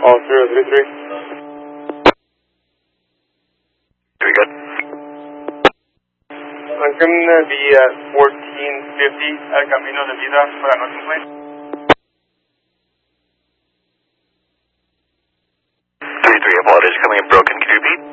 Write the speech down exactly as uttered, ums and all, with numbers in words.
All zero three three. Very good. I'm coming to be at fourteen fifty at Camino de Vida for that noise complaint. three three, apologies, coming in broken, could you repeat?